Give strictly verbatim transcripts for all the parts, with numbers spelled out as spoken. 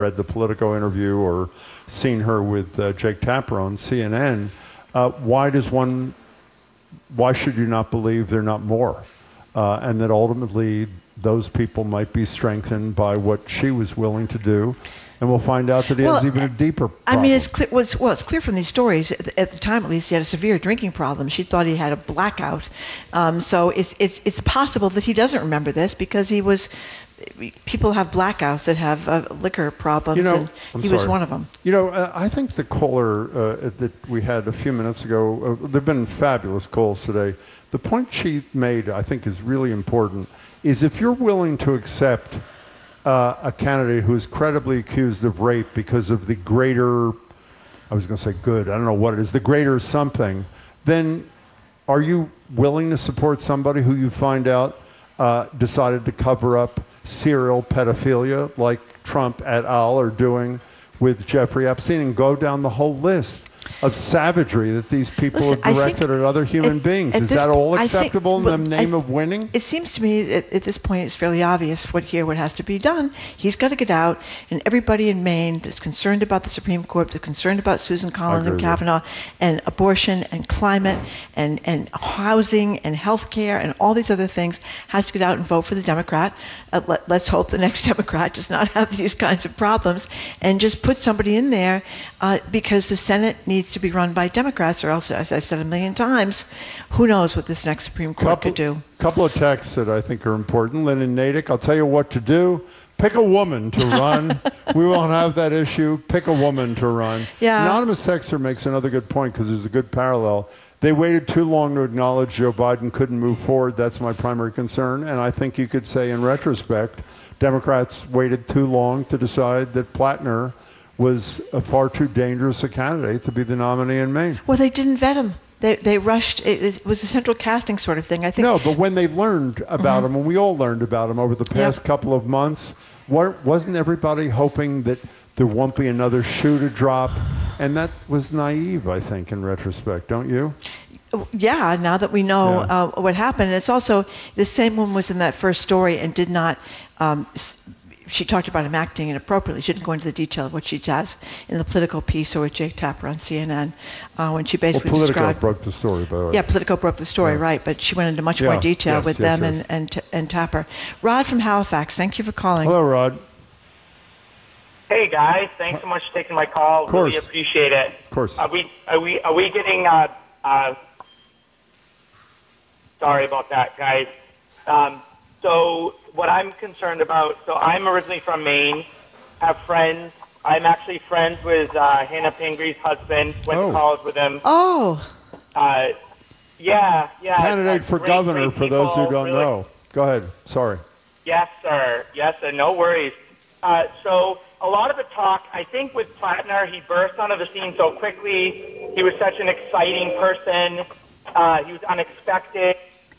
read the Politico interview or seen her with uh, Jake Tapper on C N N, uh, why does one, why should you not believe there are not more? Uh, and that ultimately those people might be strengthened by what she was willing to do. And we'll find out that he well, has even a deeper problem. I mean, it's clear, well, it's, well, it's clear from these stories, at the, at the time at least, he had a severe drinking problem. She thought he had a blackout. Um, so it's, it's, it's possible that he doesn't remember this because he was, people have blackouts that have uh, liquor problems, you know, and I'm he sorry. was one of them. You know, uh, I think the caller uh, that we had a few minutes ago, uh, there have been fabulous calls today. The point she made, I think, is really important, is if you're willing to accept Uh, a candidate who is credibly accused of rape because of the greater, I was going to say good, I don't know what it is, the greater something, then are you willing to support somebody who you find out uh, decided to cover up serial pedophilia like Trump et al. Are doing with Jeffrey Epstein and go down the whole list of savagery that these people Listen, have directed at other human at, beings? at Is this, that all I acceptable think, in the name I, of winning? It seems to me at, at this point it's fairly obvious what here what has to be done. He's got to get out, and everybody in Maine is concerned about the Supreme Court, is concerned about Susan Collins and Kavanaugh, and abortion and climate and, and housing and health care and all these other things, has to get out and vote for the Democrat. Uh, let, let's hope the next Democrat does not have these kinds of problems, and just put somebody in there uh, because the Senate needs to be run by Democrats, or else, as I said a million times, who knows what this next Supreme Court couple, could do. Couple of texts that I think are important. Lynn and Natick, I'll tell you what to do. Pick a woman to run. We won't have that issue. Pick a woman to run. Yeah. Anonymous Texter makes another good point because there's a good parallel. They waited too long to acknowledge Joe Biden couldn't move forward. That's my primary concern. And I think you could say in retrospect, Democrats waited too long to decide that Plattner was a far too dangerous a candidate to be the nominee in Maine. Well, they didn't vet him. They they rushed. It, it was a central casting sort of thing. I think. No, but when they learned about mm-hmm. him, and we all learned about him over the past yep. couple of months, what, wasn't everybody hoping that there won't be another shoe to drop? And that was naive, I think, in retrospect, don't you? Yeah, now that we know yeah. uh, what happened. And it's also, the same woman was in that first story and did not, um, she talked about him acting inappropriately. She didn't go into the detail of what she does in the Politico piece or with Jake Tapper on C N N, uh, when she basically well, Politico described... broke the story, by the way. Yeah, Politico broke the story, yeah. right, but she went into much yeah. more detail yes, with yes, them yes. and, and, and Tapper. Rod from Halifax, thank you for calling. Hello, Rod. Hey guys, thanks so much for taking my call. Of course. Really appreciate it. Of course. Are we are we are we getting? Uh, uh, sorry about that, guys. Um, so what I'm concerned about. So I'm originally from Maine. Have friends. I'm actually friends with uh, Hannah Pingree's husband. Went oh. to college with him. Oh. Uh, yeah, yeah. Candidate for great, governor. great For those who people, don't really. know. Go ahead. Sorry. Yes, sir. Yes, sir. No worries. Uh, so a lot of the talk, I think with Plattner, he burst onto the scene so quickly. He was such an exciting person. Uh, he was unexpected.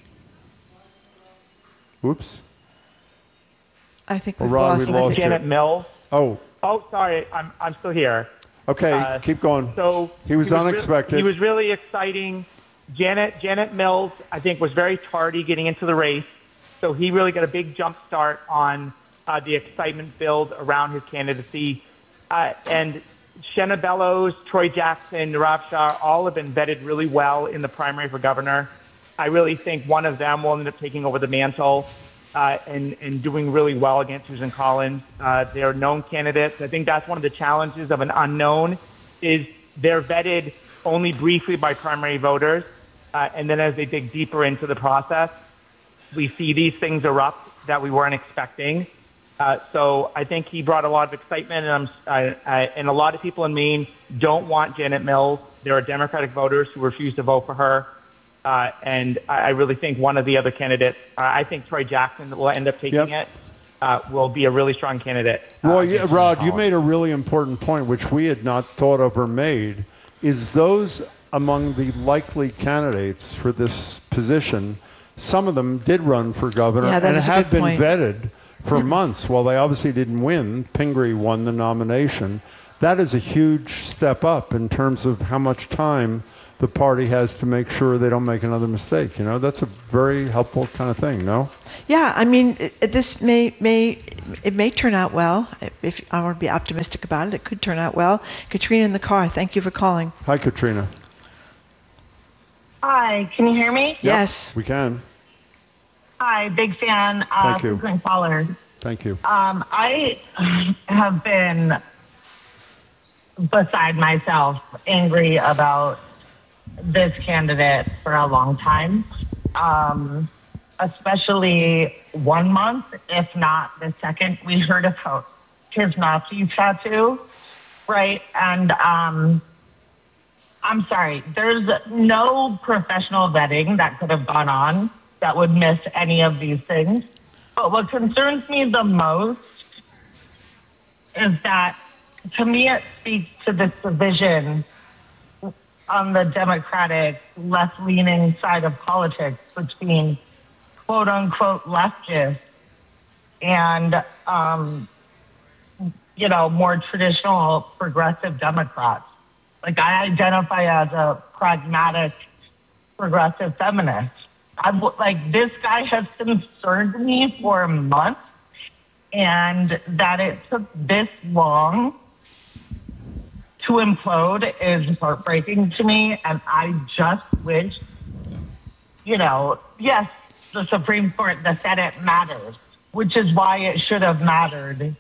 Oops. I think well, we've Rod, lost, we him. lost Janet you. Mills. Oh. Oh, sorry. I'm I'm still here. Okay, uh, keep going. So he was, he was unexpected. Re- he was really exciting. Janet Janet Mills, I think, was very tardy getting into the race. So he really got a big jump start on uh, the excitement build around his candidacy. Uh, and Shenna Bellows, Troy Jackson, Nirav Shah, all have been vetted really well in the primary for governor. I really think one of them will end up taking over the mantle uh, and, and doing really well against Susan Collins. Uh, they're known candidates. I think that's one of the challenges of an unknown is they're vetted only briefly by primary voters. Uh, and then as they dig deeper into the process, we see these things erupt that we weren't expecting. Uh, so I think he brought a lot of excitement, and, I'm, I, I, and a lot of people in Maine don't want Janet Mills. There are Democratic voters who refuse to vote for her. Uh, and I, I really think one of the other candidates, uh, I think Troy Jackson will end up taking yep. it, uh, will be a really strong candidate. Well, uh, yeah, Rod, you made a really important point, which we had not thought of or made, is those among the likely candidates for this position, some of them did run for governor yeah, and have been point. vetted for months. Well, they obviously didn't win. Pingree won the nomination. that is a huge step up in terms of how much time the party has to make sure they don't make another mistake. You know, that's a very helpful kind of thing, no? Yeah, I mean, it, this may may it may turn out well. If I want to be optimistic about it, it could turn out well. Katrina in the car, thank you for calling. Hi, Katrina. Hi, can you hear me? Yes. Yep, we can. Hi, big fan. Uh, Thank you. Frequent caller. Thank you. Um, I have been beside myself angry about this candidate for a long time, um, especially one month, if not the second we heard about his Nazi tattoo, right? And um, I'm sorry, there's no professional vetting that could have gone on that would miss any of these things. But what concerns me the most is that, to me, it speaks to this division on the Democratic left-leaning side of politics between quote-unquote leftists and, um, you know, more traditional progressive Democrats. Like, I identify as a pragmatic progressive feminist. I, like, this guy has concerned me for a month, and that it took this long to implode is heartbreaking to me, and I just wish, you know, yes, the Supreme Court, the Senate matters, which is why it should have mattered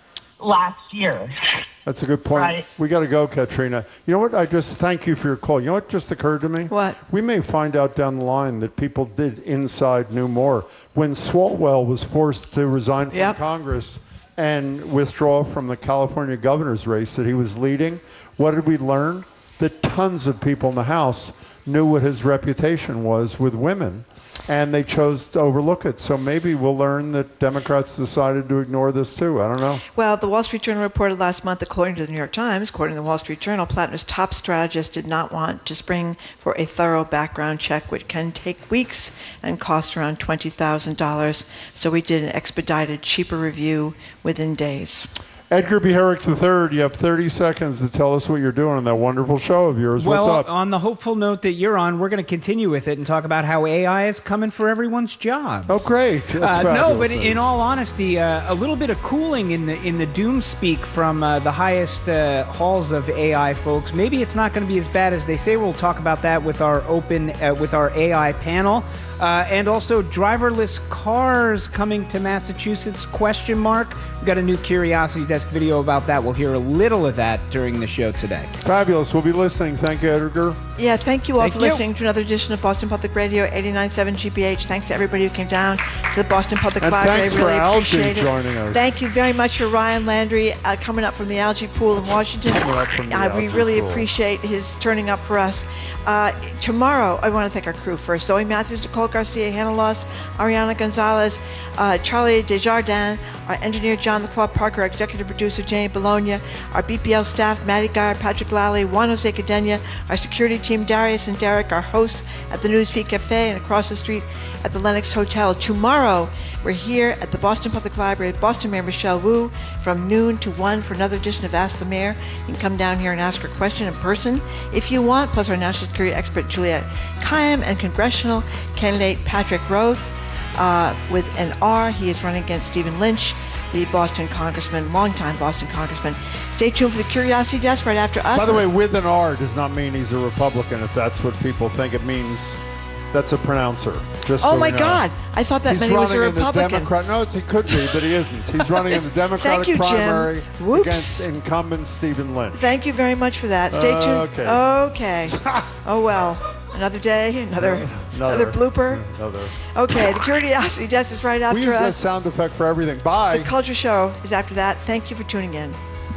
last year. That's a good point. Right. We got to go, Katrina. You know what? I just thank you for your call. You know what just occurred to me? What? We may find out down the line that people did inside knew more. When Swalwell was forced to resign from Yep. Congress and withdraw from the California governor's race that he was leading, what did we learn? That tons of people in the House knew what his reputation was with women, and they chose to overlook it. So maybe we'll learn that Democrats decided to ignore this too. I don't know. Well, the Wall Street Journal reported last month, according to the New York Times, according to the Wall Street Journal, Platinum's top strategist did not want to spring for a thorough background check, which can take weeks and cost around twenty thousand dollars. So we did an expedited, cheaper review within days. Edgar B. Herrick the third, you have thirty seconds to tell us what you're doing on that wonderful show of yours. Well, What's up? On the hopeful note that you're on, we're going to continue with it and talk about how A I is coming for everyone's jobs. Oh, great. That's Uh, no, but fabulous. in all honesty, uh, a little bit of cooling in the in the doom speak from uh, the highest uh, halls of A I folks. Maybe it's not going to be as bad as they say. We'll talk about that with our open uh, with our A I panel, uh, and also driverless cars coming to Massachusetts? Question mark. We've got a new Curiosity Desk video about that. We'll hear a little of that during the show today. Fabulous. We'll be listening. Thank you, Edgar. Yeah, thank you all Thank for you. listening to another edition of Boston Public Radio, eighty-nine point seven G B H. Thanks to everybody who came down to the Boston Public And Library. thanks for really Algie appreciate it. joining us. Thank you very much for Ryan Landry uh, coming up from the Algae Pool in Washington. Coming up from the uh, we Algae really Pool. appreciate his turning up for us. Uh, tomorrow, I want to thank our crew first. Zoe Matthews, Nicole Garcia, Hannah Loss, Ariana Gonzalez, uh, Charlie Desjardins, our engineer John the Claw Parker, our executive producer Jane Bologna, our B P L staff Maddie Geyer, Patrick Lally, Juan Jose Cadena, our security team Darius and Derek, our hosts at the Newsfeed Cafe and across the street at the Lenox Hotel. Tomorrow, we're here at the Boston Public Library with Boston Mayor Michelle Wu from noon to one for another edition of Ask the Mayor. You can come down here and ask her question in person if you want, plus our national security expert Juliette Kayyem and congressional candidate Patrick Roth. Uh, with an R, he is running against Stephen Lynch, the Boston congressman, longtime Boston congressman. Stay tuned for the Curiosity Desk right after us. By the way, with an R does not mean he's a Republican, if that's what people think it means. That's a pronouncer. Just Oh so my you know. God! I thought that He's meant he was a running in the Republican. Democrat. No, he could be, but he isn't. He's running in the Democratic you, Jim. primary Whoops. against incumbent Stephen Lynch. Thank you very much for that. Stay Uh, tuned. okay. Okay. Oh well. Another day, another another, blooper. Another. Okay, the Curiosity Desk is right We after use that us. sound effect for everything. Bye. The Culture Show is after that. Thank you for tuning in.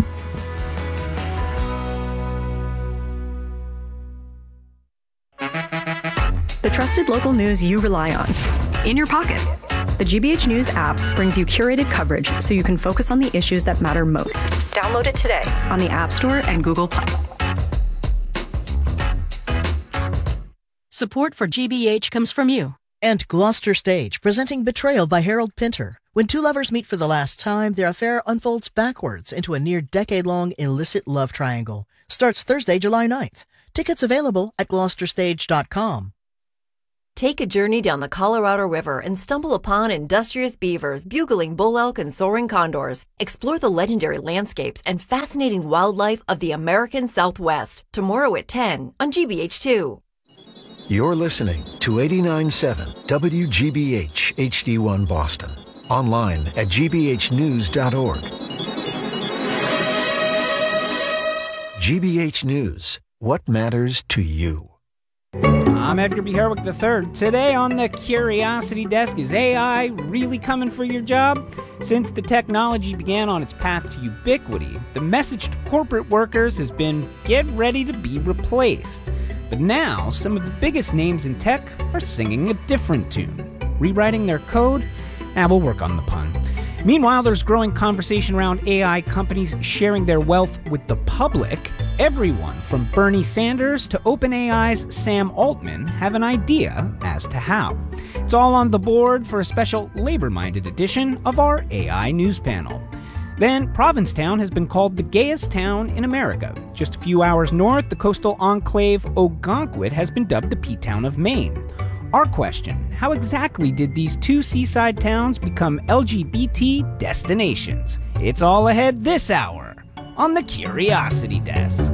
The trusted local news you rely on, in your pocket. The G B H News app brings you curated coverage so you can focus on the issues that matter most. Download it today on the App Store and Google Play. Support for G B H comes from you. And Gloucester Stage, presenting Betrayal by Harold Pinter. When two lovers meet for the last time, their affair unfolds backwards into a near decade-long illicit love triangle. Starts Thursday, July ninth. Tickets available at gloucester stage dot com. Take a journey down the Colorado River and stumble upon industrious beavers, bugling bull elk, and soaring condors. Explore the legendary landscapes and fascinating wildlife of the American Southwest. Tomorrow at ten on G B H two. You're listening to eighty-nine point seven W G B H H D one Boston. Online at g b h news dot org. G B H News. What matters to you? I'm Edgar B. Herwick the third. Today on the Curiosity Desk, is A I really coming for your job? Since the technology began on its path to ubiquity, the message to corporate workers has been, get ready to be replaced. But now, some of the biggest names in tech are singing a different tune. Rewriting their code? Ah, we'll work on the pun. Meanwhile, there's growing conversation around A I companies sharing their wealth with the public. Everyone from Bernie Sanders to OpenAI's Sam Altman have an idea as to how. It's all on the board for a special labor-minded edition of our A I news panel. Then, Provincetown has been called the gayest town in America. Just a few hours north, the coastal enclave Ogunquit has been dubbed the P-Town of Maine. Our question, how exactly did these two seaside towns become L G B T destinations? It's all ahead this hour on the Curiosity Desk.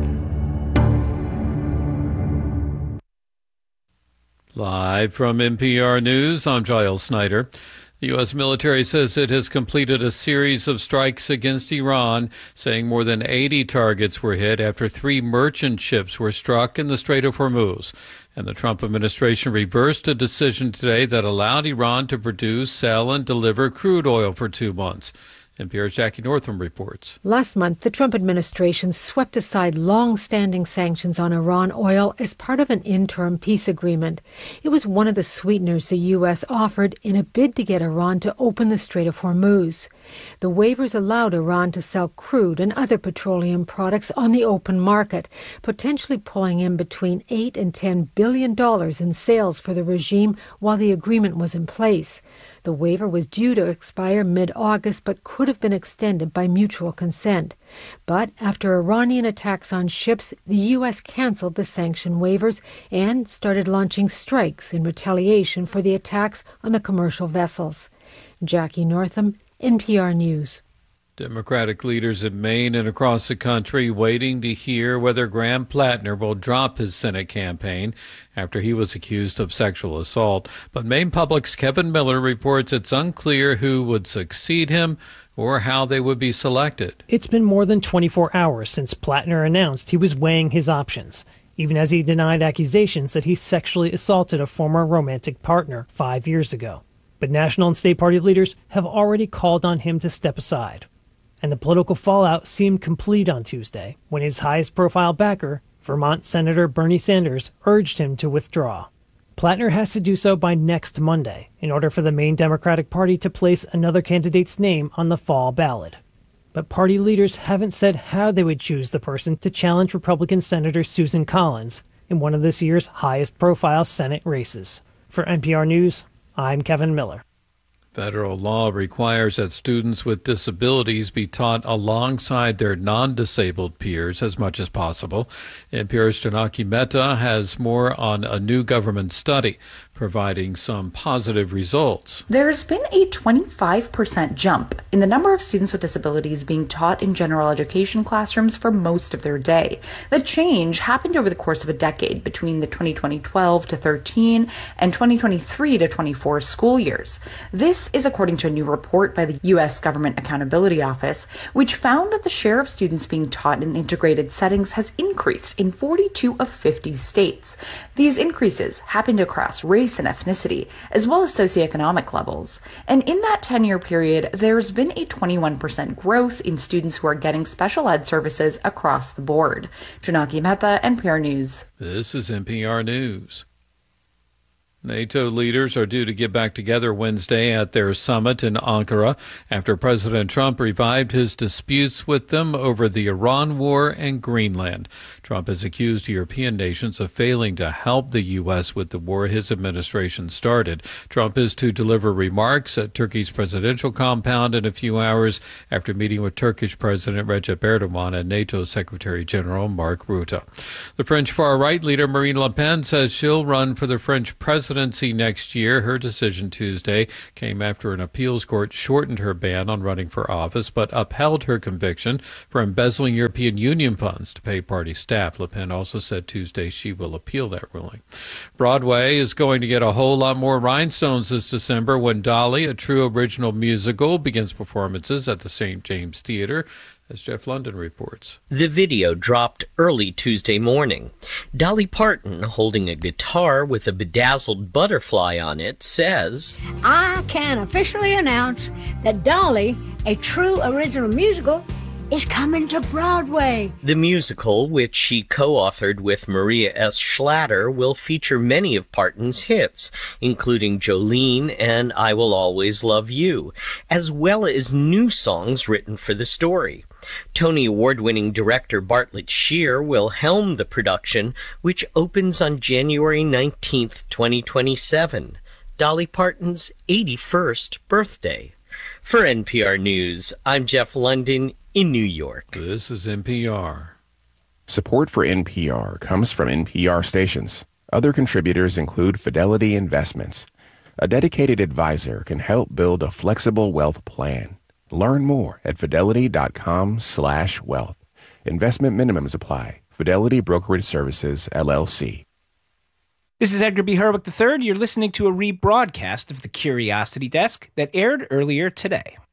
Live from N P R News, I'm Giles Snyder. The U S military says it has completed a series of strikes against Iran, saying more than eighty targets were hit after three merchant ships were struck in the Strait of Hormuz. And the Trump administration reversed a decision today that allowed Iran to produce, sell, and deliver crude oil for two months. N P R's Jackie Northam reports. Last month, the Trump administration swept aside long-standing sanctions on Iran oil as part of an interim peace agreement. It was one of the sweeteners the U S offered in a bid to get Iran to open the Strait of Hormuz. The waivers allowed Iran to sell crude and other petroleum products on the open market, potentially pulling in between eight and ten billion dollars in sales for the regime while the agreement was in place. The waiver was due to expire mid-August but could have been extended by mutual consent. But after Iranian attacks on ships, the U S canceled the sanction waivers and started launching strikes in retaliation for the attacks on the commercial vessels. Jackie Northam, N P R News. Democratic leaders in Maine and across the country waiting to hear whether Graham Plattner will drop his Senate campaign after he was accused of sexual assault. But Maine Public's Kevin Miller reports it's unclear who would succeed him or how they would be selected. It's been more than twenty-four hours since Plattner announced he was weighing his options, even as he denied accusations that he sexually assaulted a former romantic partner five years ago. But national and state party leaders have already called on him to step aside. And the political fallout seemed complete on Tuesday when his highest-profile backer, Vermont Senator Bernie Sanders, urged him to withdraw. Plattner has to do so by next Monday in order for the Maine Democratic Party to place another candidate's name on the fall ballot. But party leaders haven't said how they would choose the person to challenge Republican Senator Susan Collins in one of this year's highest-profile Senate races. For N P R News, I'm Kevin Miller. Federal law requires that students with disabilities be taught alongside their non-disabled peers as much as possible. N P R's Janaki Mehta has more on a new government study providing some positive results. There's been a twenty-five percent jump in the number of students with disabilities being taught in general education classrooms for most of their day. The change happened over the course of a decade between the twenty twelve to thirteen and twenty twenty-three to twenty-four school years. This is according to a new report by the U S Government Accountability Office, which found that the share of students being taught in integrated settings has increased in forty-two of fifty states. These increases happened across race and ethnicity, as well as socioeconomic levels. And in that ten-year period, there's been a twenty-one percent growth in students who are getting special ed services across the board. Janaki Mehta, N P R News. This is N P R News. NATO leaders are due to get back together Wednesday at their summit in Ankara after President Trump revived his disputes with them over the Iran war and Greenland. Trump has accused European nations of failing to help the U S with the war his administration started. Trump is to deliver remarks at Turkey's presidential compound in a few hours after meeting with Turkish President Recep Erdogan and NATO Secretary General Mark Rutte. The French far-right leader Marine Le Pen says she'll run for the French presidency presidency next year. Her decision Tuesday came after an appeals court shortened her ban on running for office, but upheld her conviction for embezzling European Union funds to pay party staff. Le Pen also said Tuesday she will appeal that ruling. Broadway is going to get a whole lot more rhinestones this December when Dolly, a true original musical, begins performances at the Saint James Theater, as Jeff London reports. The video dropped early Tuesday morning. Dolly Parton, holding a guitar with a bedazzled butterfly on it, says, I can officially announce that Dolly, a true original musical, is coming to Broadway. The musical, which she co-authored with Maria S. Schlatter, will feature many of Parton's hits, including Jolene and I Will Always Love You, as well as new songs written for the story. Tony Award-winning director Bartlett Shear will helm the production, which opens on January nineteenth, twenty twenty-seven, Dolly Parton's eighty-first birthday. For N P R News, I'm Jeff London in New York. This is N P R. Support for N P R comes from N P R stations. Other contributors include Fidelity Investments. A dedicated advisor can help build a flexible wealth plan. Learn more at fidelity.com slash wealth. Investment minimums apply. Fidelity Brokerage Services, L L C. This is Edgar B. Herwick the third. You're listening to a rebroadcast of the Curiosity Desk that aired earlier today.